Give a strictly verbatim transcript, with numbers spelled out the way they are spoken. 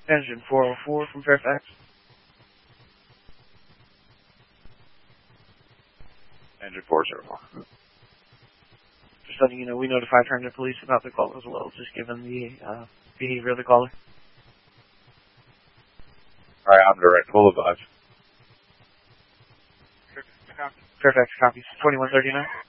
Engine four oh four from Fairfax. Engine four oh four. Just letting you know, we notified Herndon Police about the call as well, just given the uh, behavior of the caller. Alright, I'm direct. Full advice. Fairfax copies. twenty-one thirty-nine.